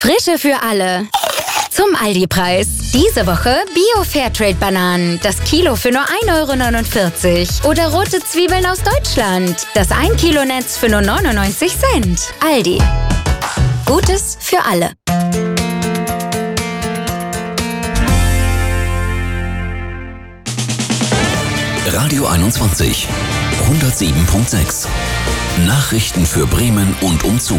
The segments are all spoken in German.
Frische für alle. Zum Aldi-Preis. Diese Woche Bio-Fairtrade-Bananen. Das Kilo für nur 1,49 € Oder rote Zwiebeln aus Deutschland. Das 1 Kilo Netz für nur 99 Cent. Aldi. Gutes für alle. Radio 21. 107.6. Nachrichten für Bremen und umzu.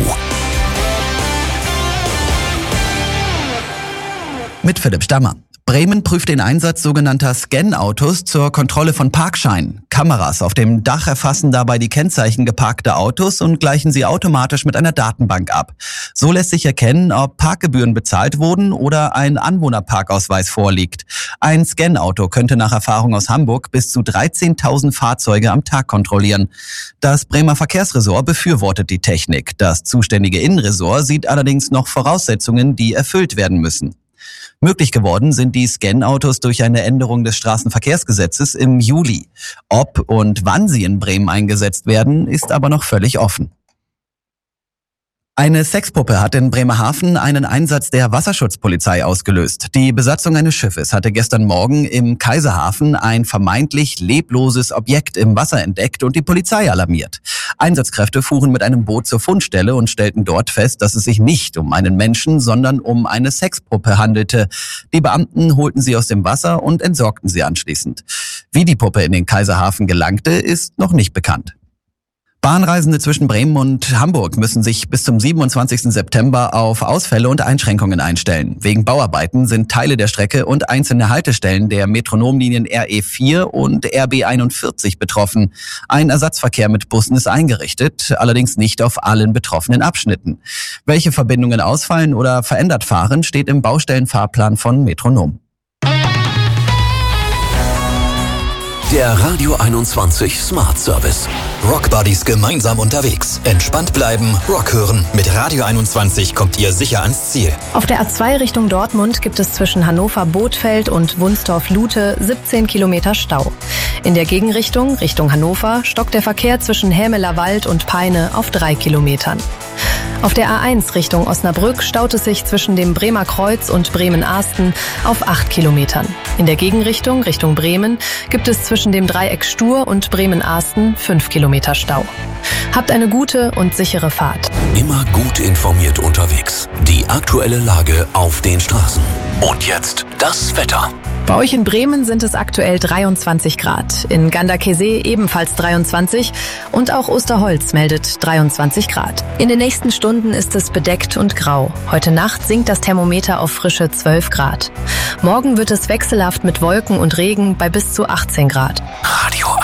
Mit Philipp Stammer. Bremen prüft den Einsatz sogenannter Scan-Autos zur Kontrolle von Parkscheinen. Kameras auf dem Dach erfassen dabei die Kennzeichen geparkter Autos und gleichen sie automatisch mit einer Datenbank ab. So lässt sich erkennen, ob Parkgebühren bezahlt wurden oder ein Anwohnerparkausweis vorliegt. Ein Scan-Auto könnte nach Erfahrung aus Hamburg bis zu 13.000 Fahrzeuge am Tag kontrollieren. Das Bremer Verkehrsressort befürwortet die Technik. Das zuständige Innenressort sieht allerdings noch Voraussetzungen, die erfüllt werden müssen. Möglich geworden sind die Scan-Autos durch eine Änderung des Straßenverkehrsgesetzes im Juli. Ob und wann sie in Bremen eingesetzt werden, ist aber noch völlig offen. Eine Sexpuppe hat in Bremerhaven einen Einsatz der Wasserschutzpolizei ausgelöst. Die Besatzung eines Schiffes hatte gestern Morgen im Kaiserhafen ein vermeintlich lebloses Objekt im Wasser entdeckt und die Polizei alarmiert. Einsatzkräfte fuhren mit einem Boot zur Fundstelle und stellten dort fest, dass es sich nicht um einen Menschen, sondern um eine Sexpuppe handelte. Die Beamten holten sie aus dem Wasser und entsorgten sie anschließend. Wie die Puppe in den Kaiserhafen gelangte, ist noch nicht bekannt. Bahnreisende zwischen Bremen und Hamburg müssen sich bis zum 27. September auf Ausfälle und Einschränkungen einstellen. Wegen Bauarbeiten sind Teile der Strecke und einzelne Haltestellen der Metronomlinien RE4 und RB41 betroffen. Ein Ersatzverkehr mit Bussen ist eingerichtet, allerdings nicht auf allen betroffenen Abschnitten. Welche Verbindungen ausfallen oder verändert fahren, steht im Baustellenfahrplan von Metronom. Der Radio 21 Smart Service. Rock Buddies gemeinsam unterwegs. Entspannt bleiben, Rock hören. Mit Radio 21 kommt ihr sicher ans Ziel. Auf der A2 Richtung Dortmund gibt es zwischen Hannover-Bothfeld und Wunstorf-Lute 17 Kilometer Stau. In der Gegenrichtung, Richtung Hannover, stockt der Verkehr zwischen Hämeler Wald und Peine auf 3 Kilometern. Auf der A1 Richtung Osnabrück staut es sich zwischen dem Bremer Kreuz und Bremen-Ahsten auf 8 Kilometern. In der Gegenrichtung, Richtung Bremen, gibt es zwischen dem Dreieck Stur und Bremen-Ahsten 5 Kilometer Stau. Habt eine gute und sichere Fahrt. Immer gut informiert unterwegs. Die aktuelle Lage auf den Straßen. Und jetzt das Wetter. Bei euch in Bremen sind es aktuell 23 Grad. In Ganderkesee ebenfalls 23 und auch Osterholz meldet 23 Grad. In den nächsten Stunden ist es bedeckt und grau. Heute Nacht sinkt das Thermometer auf frische 12 Grad. Morgen wird es wechselhaft mit Wolken und Regen bei bis zu 18 Grad. Radio